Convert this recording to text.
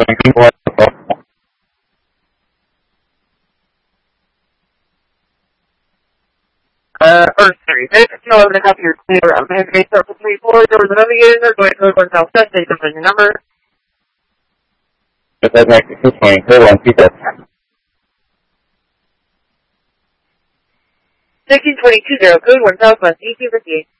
Or sorry, next no, I'm going to have your clear. I'm going to start with 3-4 doors and navigator, going to go south west, take up your number. But that makes it 220, 1622 code 1 southwest, EC58.